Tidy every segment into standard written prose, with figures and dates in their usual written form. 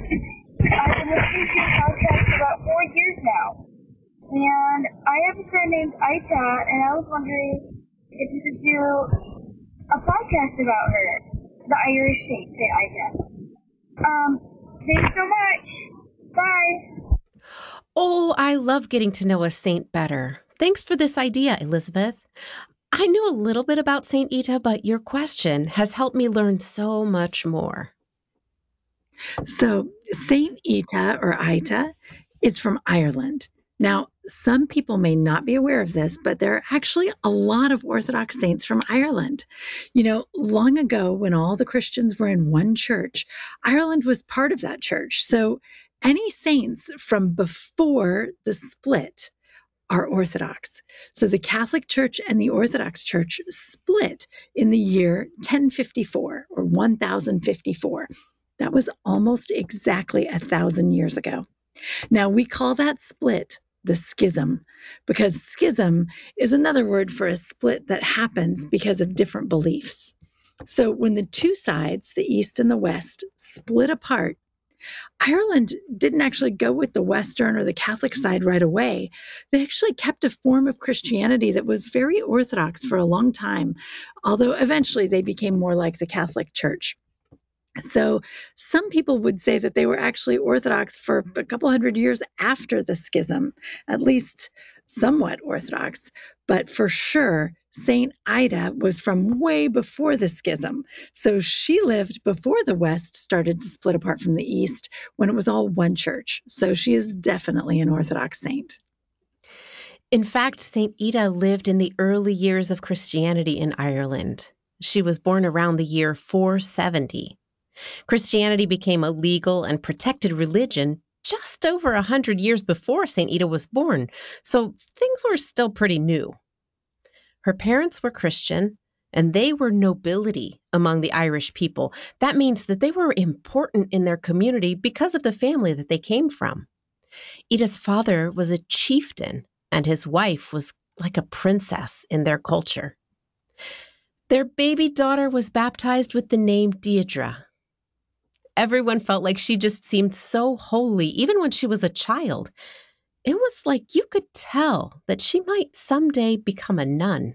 I've been listening to your podcast for about 4 years now. And I have a friend named Aita, and I was wondering if you could do a podcast about her, the Irish saint, Aita. Thanks so much. Bye. Oh, I love getting to know a saint better. Thanks for this idea, Elizabeth. I knew a little bit about Saint Ita, but your question has helped me learn so much more. So Saint Ita or Ita is from Ireland. Now, some people may not be aware of this, but there are actually a lot of Orthodox saints from Ireland. You know, long ago when all the Christians were in one church, Ireland was part of that church. So any saints from before the split are Orthodox. So the Catholic Church and the Orthodox Church split in the year 1054 or 1054. That was almost exactly 1,000 years ago. Now, we call that split the schism, because schism is another word for a split that happens because of different beliefs. So when the two sides, the East and the West, split apart, Ireland didn't actually go with the Western or the Catholic side right away. They actually kept a form of Christianity that was very Orthodox for a long time, although eventually they became more like the Catholic Church. So some people would say that they were actually Orthodox for a couple hundred years after the schism, at least somewhat Orthodox. But for sure, Saint Ida was from way before the schism. So she lived before the West started to split apart from the East, when it was all one church. So she is definitely an Orthodox saint. In fact, Saint Ida lived in the early years of Christianity in Ireland. She was born around the year 470. Christianity became a legal and protected religion just over 100 years before St. Ida was born, so things were still pretty new. Her parents were Christian, and they were nobility among the Irish people. That means that they were important in their community because of the family that they came from. Ida's father was a chieftain, and his wife was like a princess in their culture. Their baby daughter was baptized with the name Deirdre. Everyone felt like she just seemed so holy, even when she was a child. It was like you could tell that she might someday become a nun.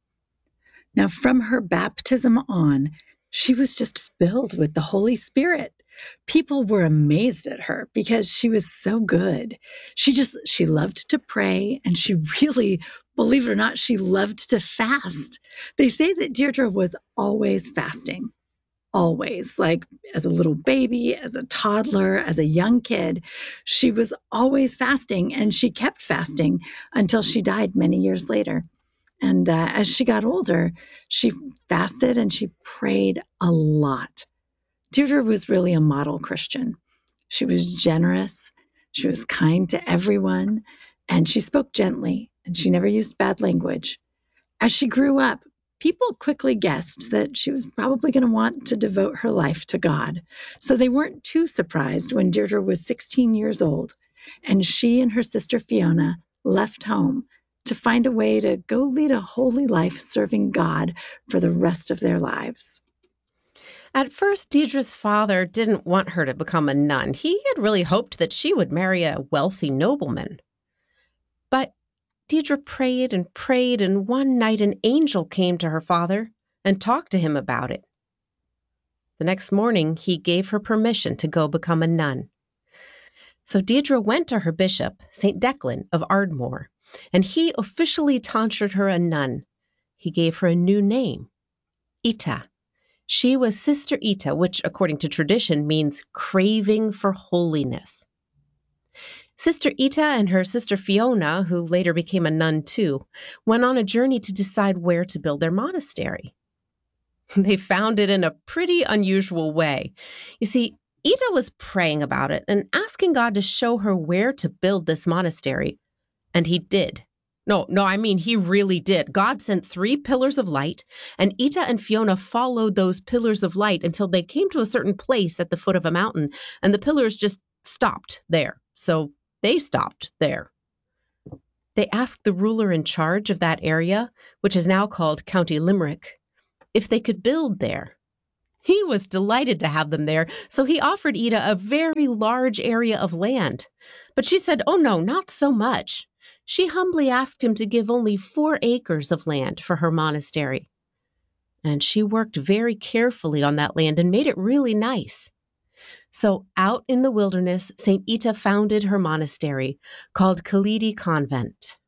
Now, from her baptism on, she was just filled with the Holy Spirit. People were amazed at her because she was so good. She loved to pray, and she really, believe it or not, she loved to fast. They say that Deirdre was always fasting. Always, like as a little baby, as a toddler, as a young kid, she was always fasting, and she kept fasting until she died many years later. And as she got older, she fasted and she prayed a lot. Deirdre was really a model Christian. She was generous, she was kind to everyone, and she spoke gently, and she never used bad language. As she grew up, people quickly guessed that she was probably going to want to devote her life to God. So they weren't too surprised when Deirdre was 16 years old, and she and her sister Fiona left home to find a way to go lead a holy life serving God for the rest of their lives. At first, Deirdre's father didn't want her to become a nun. He had really hoped that she would marry a wealthy nobleman. But Deirdre prayed, and one night an angel came to her father and talked to him about it. The next morning, he gave her permission to go become a nun. So Deirdre went to her bishop, St. Declan of Ardmore, and he officially tonsured her a nun. He gave her a new name, Ita. She was Sister Ita, which, according to tradition, means craving for holiness. Sister Ita and her sister Fiona, who later became a nun too, went on a journey to decide where to build their monastery. They found it in a pretty unusual way. You see, Ita was praying about it and asking God to show her where to build this monastery. And he did. He really did. God sent 3 pillars of light, and Ita and Fiona followed those pillars of light until they came to a certain place at the foot of a mountain, and the pillars just stopped there. So they stopped there. They asked the ruler in charge of that area, which is now called County Limerick, if they could build there. He was delighted to have them there, so he offered Ida a very large area of land. But she said, "Oh no, not so much." She humbly asked him to give only 4 acres of land for her monastery. And she worked very carefully on that land and made it really nice. So out in the wilderness, St. Ita founded her monastery called Calidi Convent.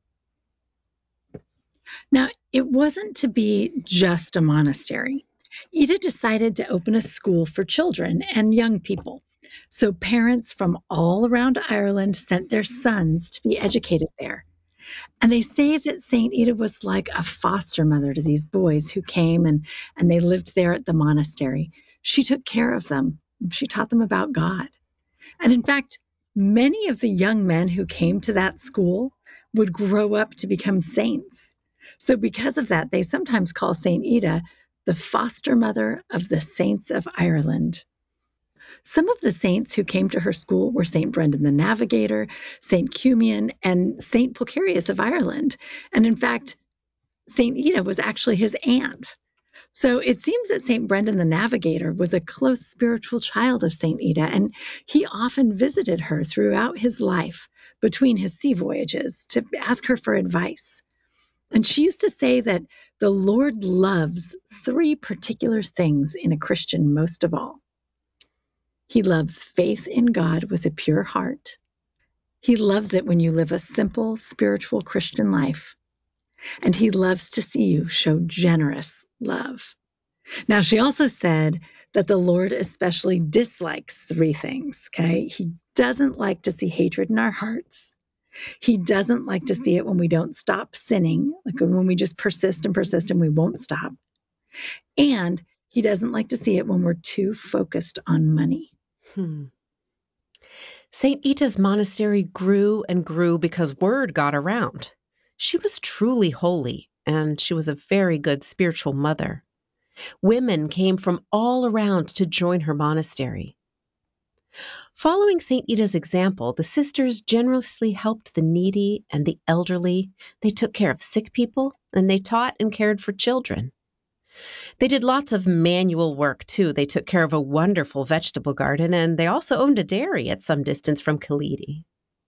Now, it wasn't to be just a monastery. Ida decided to open a school for children and young people. So parents from all around Ireland sent their sons to be educated there. And they say that St. Ida was like a foster mother to these boys who came and they lived there at the monastery. She took care of them. And she taught them about God. And in fact, many of the young men who came to that school would grow up to become saints. So because of that, they sometimes call St. Ida the foster mother of the saints of Ireland. Some of the saints who came to her school were St. Brendan the Navigator, St. Cumian, and St. Pulcherius of Ireland. And in fact, St. Ida was actually his aunt. So it seems that St. Brendan the Navigator was a close spiritual child of St. Ida, and he often visited her throughout his life between his sea voyages to ask her for advice. And she used to say that the Lord loves 3 particular things in a Christian most of all. He loves faith in God with a pure heart. He loves it when you live a simple, spiritual Christian life. And he loves to see you show generous love. Now, she also said that the Lord especially dislikes 3 things, okay? He doesn't like to see hatred in our hearts. He doesn't like to see it when we don't stop sinning, like when we just persist and we won't stop. And he doesn't like to see it when we're too focused on money. St. Ita's monastery grew and grew because word got around. She was truly holy, and she was a very good spiritual mother. Women came from all around to join her monastery. Following St. Ita's example, the sisters generously helped the needy and the elderly. They took care of sick people, and they taught and cared for children. They did lots of manual work, too. They took care of a wonderful vegetable garden, and they also owned a dairy at some distance from Calidi.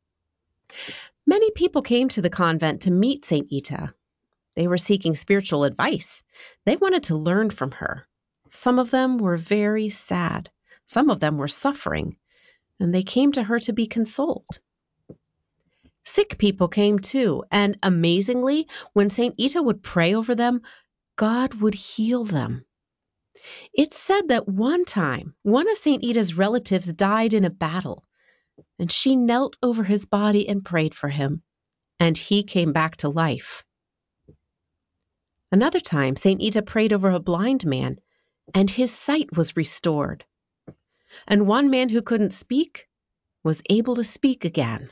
Many people came to the convent to meet St. Ita. They were seeking spiritual advice. They wanted to learn from her. Some of them were very sad. Some of them were suffering, and they came to her to be consoled. Sick people came too, and amazingly, when St. Ita would pray over them, God would heal them. It's said that one time, one of St. Ita's relatives died in a battle, and she knelt over his body and prayed for him, and he came back to life. Another time, St. Ita prayed over a blind man, and his sight was restored. And one man who couldn't speak was able to speak again.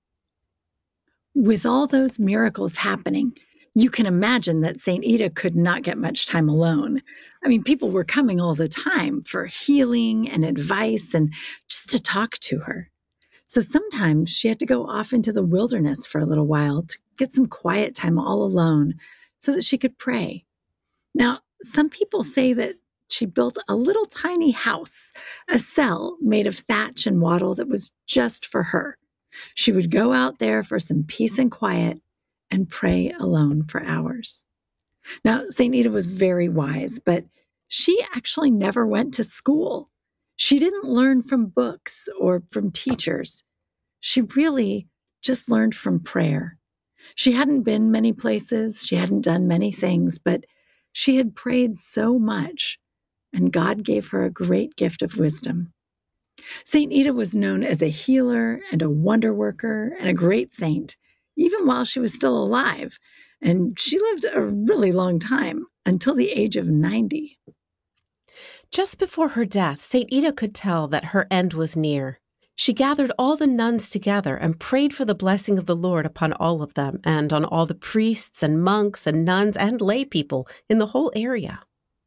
With all those miracles happening, you can imagine that St. Ita could not get much time alone. I mean, people were coming all the time for healing and advice and just to talk to her. So sometimes she had to go off into the wilderness for a little while to get some quiet time all alone so that she could pray. Now, some people say that she built a little tiny house, a cell made of thatch and wattle that was just for her. She would go out there for some peace and quiet and pray alone for hours. Now, St. Ita was very wise, but she actually never went to school. She didn't learn from books or from teachers. She really just learned from prayer. She hadn't been many places. She hadn't done many things, but she had prayed so much, and God gave her a great gift of wisdom. St. Ita was known as a healer and a wonder worker and a great saint, even while she was still alive. And she lived a really long time, until the age of 90. Just before her death, St. Ita could tell that her end was near. She gathered all the nuns together and prayed for the blessing of the Lord upon all of them and on all the priests and monks and nuns and lay people in the whole area.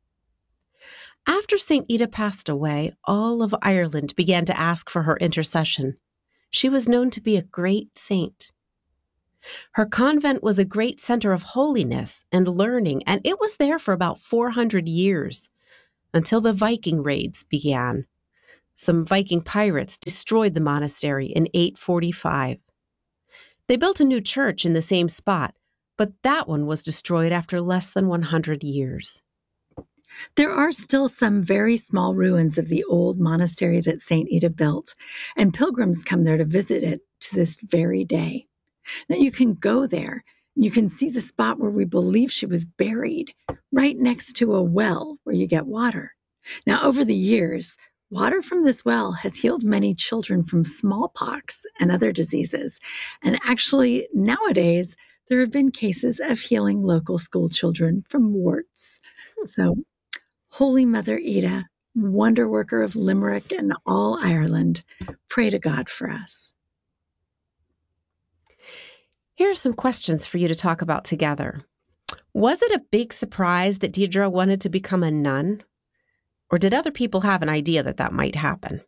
After St. Ita passed away, all of Ireland began to ask for her intercession. She was known to be a great saint. Her convent was a great center of holiness and learning, and it was there for about 400 years. until the Viking raids began. Some Viking pirates destroyed the monastery in 845. They built a new church in the same spot, but that one was destroyed after less than 100 years. There are still some very small ruins of the old monastery that St. Ita built, and pilgrims come there to visit it to this very day. Now, you can go there. You can see the spot where we believe she was buried, right next to a well where you get water. Now, over the years, water from this well has healed many children from smallpox and other diseases. And actually, nowadays, there have been cases of healing local school children from warts. So, Holy Mother Ita, wonder worker of Limerick and all Ireland, pray to God for us. Here are some questions for you to talk about together. Was it a big surprise that Deirdre wanted to become a nun? Or did other people have an idea that that might happen?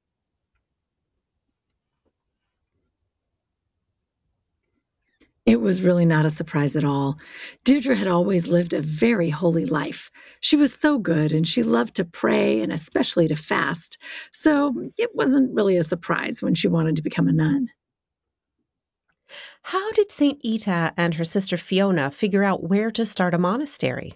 It was really not a surprise at all. Deirdre had always lived a very holy life. She was so good, and she loved to pray and especially to fast. So it wasn't really a surprise when she wanted to become a nun. How did St. Ita and her sister Fiona figure out where to start a monastery?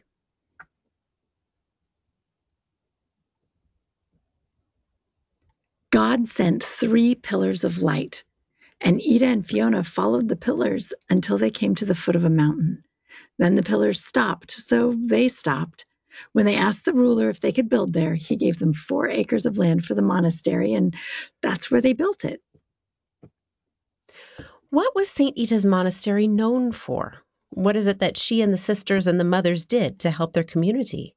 God sent 3 pillars of light, and Ita and Fiona followed the pillars until they came to the foot of a mountain. Then the pillars stopped, so they stopped. When they asked the ruler if they could build there, he gave them 4 acres of land for the monastery, and that's where they built it. What was St. Ita's monastery known for? What is it that she and the sisters and the mothers did to help their community?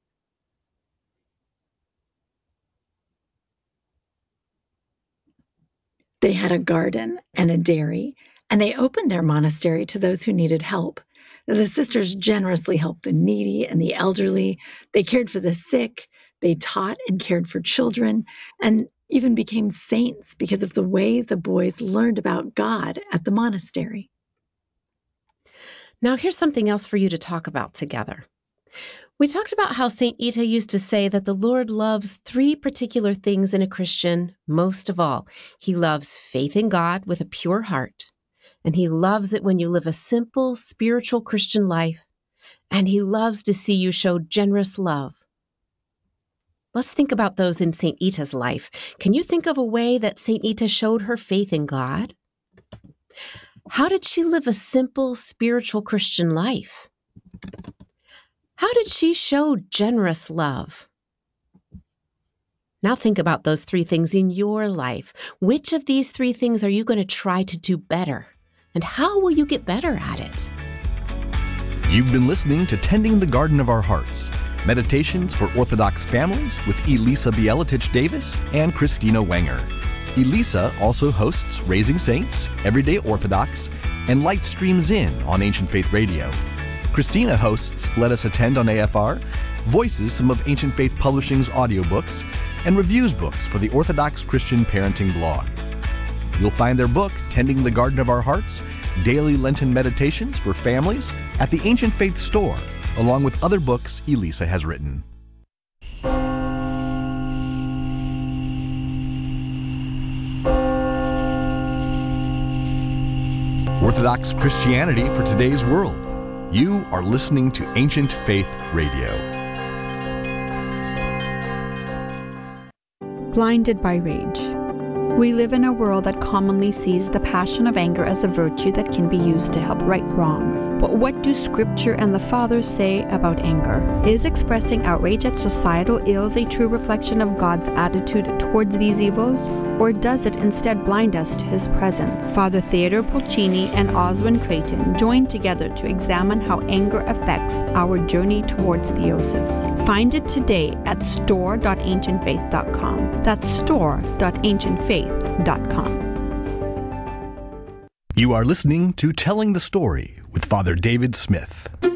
They had a garden and a dairy, and they opened their monastery to those who needed help. The sisters generously helped the needy and the elderly. They cared for the sick. They taught and cared for children, and even became saints because of the way the boys learned about God at the monastery. Now, here's something else for you to talk about together. We talked about how St. Ita used to say that the Lord loves 3 particular things in a Christian most of all. He loves faith in God with a pure heart, and he loves it when you live a simple, spiritual Christian life, and he loves to see you show generous love. Let's think about those in St. Ita's life. Can you think of a way that St. Ita showed her faith in God? How did she live a simple, spiritual Christian life? How did she show generous love? Now think about those 3 things in your life. Which of these 3 things are you going to try to do better? And how will you get better at it? You've been listening to Tending the Garden of Our Hearts, Meditations for Orthodox Families with Elisa Bieletich-Davis and Christina Wenger. Elisa also hosts Raising Saints, Everyday Orthodox, and Light Streams In on Ancient Faith Radio. Christina hosts Let Us Attend on AFR, voices some of Ancient Faith Publishing's audiobooks, and reviews books for the Orthodox Christian Parenting blog. You'll find their book, Tending the Garden of Our Hearts, Daily Lenten Meditations for Families, at the Ancient Faith store, along with other books Elisa has written. Orthodox Christianity for today's world. You are listening to Ancient Faith Radio. Blinded by rage. We live in a world that commonly sees the passion of anger as a virtue that can be used to help right wrongs. But what do Scripture and the Fathers say about anger? Is expressing outrage at societal ills a true reflection of God's attitude towards these evils? Or does it instead blind us to His presence? Father Theodore Pulcini and Oswin Creighton joined together to examine how anger affects our journey towards theosis. Find it today at store.ancientfaith.com. That's store.ancientfaith.com. You are listening to Telling the Story with Father David Smith.